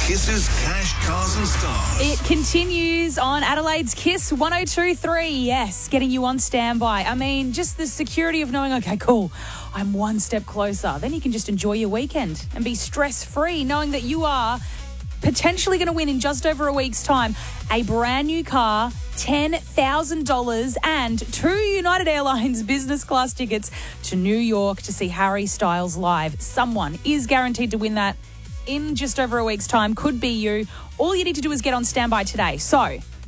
Kiss's Cash, Cars and Stars. It continues on Adelaide's Kiss 102.3. Yes, getting you on standby. I mean, just the security of knowing, okay, cool, I'm one step closer. Then you can just enjoy your weekend and be stress-free, knowing that you are potentially going to win in just over a week's time a brand new car, $10,000 and 2 United Airlines business class tickets to New York to see Harry Styles live. Someone is guaranteed to win that in just over a week's time. Could be you. All you need to do is get on standby today. So